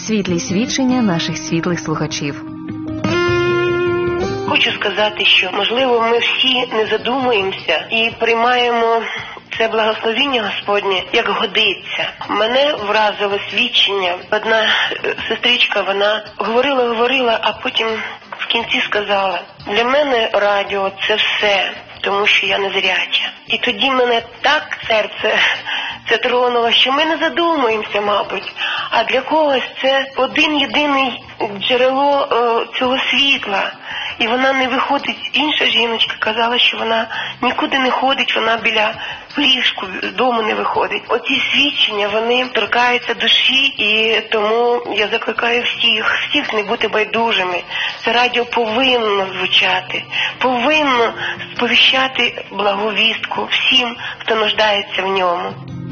світлі свідчення наших світлих слухачів. Хочу сказати, що, можливо, ми всі не задумуємося і приймаємо це благословіння Господнє, як годиться. Мене вразило свідчення. Одна сестричка, вона говорила, а потім в кінці сказала: для мене радіо – це все, тому що я незряча. І тоді мене так серце це тронуло, що ми не задумуємося, мабуть. А для когось це один єдиний джерело цього світла. І вона не виходить. Інша жіночка казала, що вона нікуди не ходить, вона біля ліжку, з дому не виходить. Оці свідчення, вони торкаються душі, і тому я закликаю всіх не бути байдужими. Це радіо повинно звучати, повинно сповіщати благовістку всім, хто нуждається в ньому.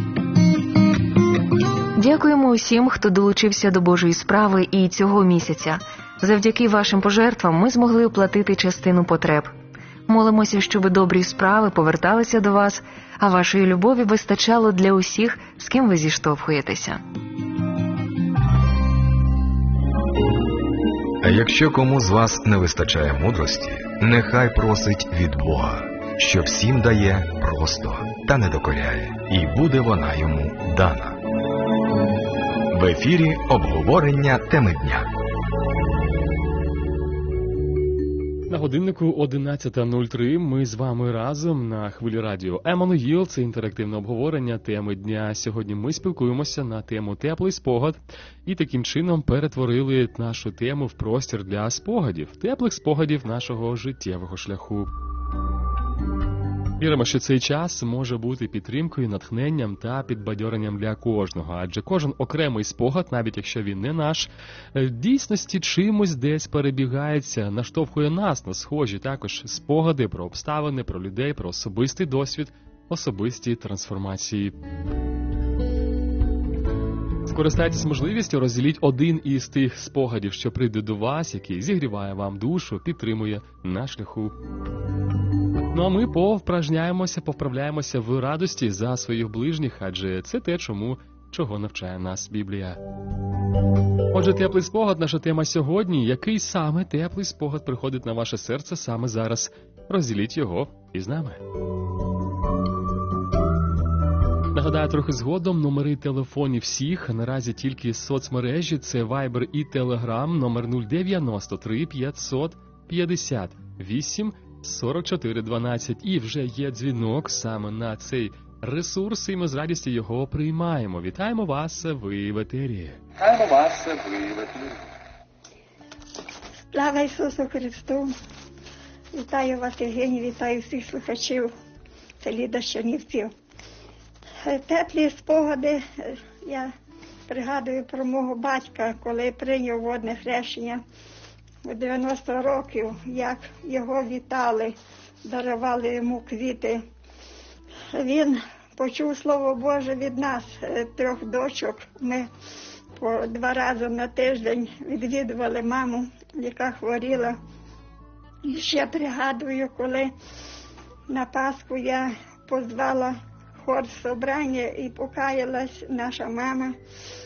Дякуємо усім, хто долучився до Божої справи і цього місяця. Завдяки вашим пожертвам ми змогли оплатити частину потреб. Молимося, щоб добрі справи поверталися до вас, а вашої любові вистачало для усіх, з ким ви зіштовхуєтеся. А якщо кому з вас не вистачає мудрості, нехай просить від Бога, що всім дає просто та не докоряє, і буде вона йому дана. В ефірі обговорення теми дня. На годиннику 11:03 ми з вами разом на хвилі радіо Еммануїл. Це інтерактивне обговорення теми дня. Сьогодні ми спілкуємося на тему «Теплий спогад» і таким чином перетворили нашу тему в простір для спогадів, теплих спогадів нашого життєвого шляху. Віримо, що цей час може бути підтримкою, натхненням та підбадьоренням для кожного, адже кожен окремий спогад, навіть якщо він не наш, в дійсності чимось десь перебігається, наштовхує нас на схожі також спогади про обставини, про людей, про особистий досвід, особисті трансформації. Скористайтесь можливістю, розділіть один із тих спогадів, що прийде до вас, який зігріває вам душу, підтримує на шляху. Ну а ми повправляємося в радості за своїх ближніх, адже це те, чого навчає нас Біблія. Отже, теплий спогад – наша тема сьогодні. Який саме теплий спогад приходить на ваше серце саме зараз? Розділіть його із нами. Нагадаю трохи згодом номери телефонів всіх, наразі тільки соцмережі, це Viber і Telegram, номер 093 558 4412. І вже є дзвінок саме на цей ресурс, і ми з радістю його приймаємо. Вітаємо вас, ви в етері. Слава Ісусу Христу! Вітаю вас, Євгеній, вітаю всіх слухачів. Це Ліда з Чернівців. Теплі спогади, я пригадую про мого батька, коли прийняв водне хрещення у 90 років, як його вітали, дарували йому квіти. Він почув Слово Боже від нас, 3 дочок. Ми по 2 рази на тиждень відвідували маму, яка хворіла. І ще пригадую, коли на Пасху я позвала хор собрання і покаялась наша мама.